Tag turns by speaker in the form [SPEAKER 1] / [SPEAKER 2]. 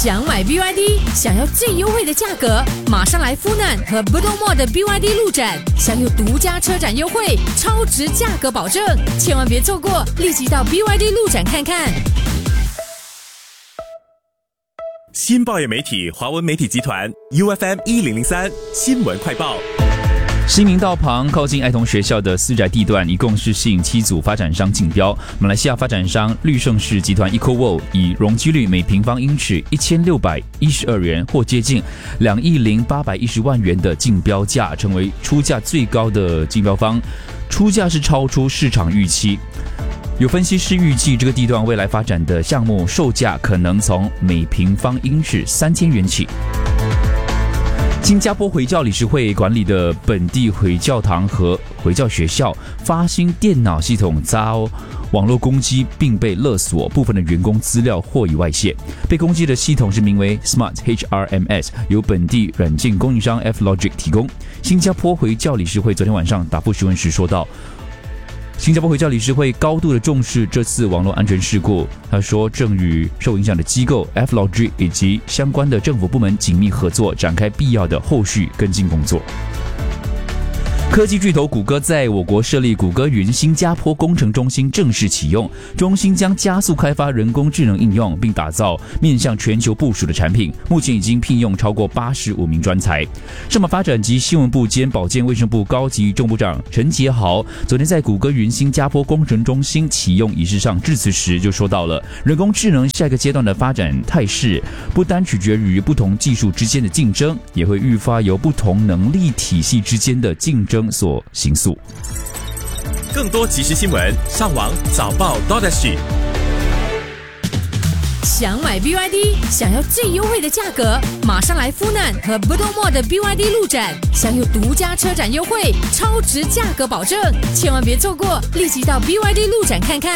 [SPEAKER 1] 想买 BYD， 想要最优惠的价格，马上来富南和 Bedok Mall 的 BYD 路展，享有独家车展优惠，超值价格保证，千万别错过，立即到 BYD 路展看看。
[SPEAKER 2] 新报业媒体华文媒体集团 UFM1003 新闻快报。
[SPEAKER 3] 新民道旁靠近爱童学校的私宅地段，一共是吸引7组发展商竞标。马来西亚发展商绿盛世集团 EcoWorld 以容积率每平方英尺1612元，或接近2亿0810万元的竞标价，成为出价最高的竞标方，出价是超出市场预期。有分析师预计，这个地段未来发展的项目售价可能从每平方英尺3000元起。新加坡回教理事会管理的本地回教堂和回教学校发新电脑系统遭网络攻击，并被勒索，部分的员工资料或已外泄。被攻击的系统是名为 Smart HRMS， 由本地软件供应商 F-Logic 提供。新加坡回教理事会昨天晚上答复询问时说道，新加坡回教理事会高度的重视这次网络安全事故。他说，正与受影响的机构 F-Logic 以及相关的政府部门紧密合作，展开必要的后续跟进工作。科技巨头谷歌在我国设立谷歌云新加坡工程中心正式启用，中心将加速开发人工智能应用，并打造面向全球部署的产品。目前已经聘用超过85名专才。数码发展及新闻部兼保健卫生部高级众部长陈杰豪昨天在谷歌云新加坡工程中心启用仪式上致辞时就说到了，人工智能下一个阶段的发展态势不单取决于不同技术之间的竞争，也会愈发由不同能力体系之间的竞争所形塑。
[SPEAKER 2] 更多即时新闻，上网早报 .SG。
[SPEAKER 1] 想买 BYD， 想要最优惠的价格，马上来富南和 Bedok Mall 的 BYD 路展，享有独家车展优惠，超值价格保证，千万别错过，立即到 BYD 路展看看。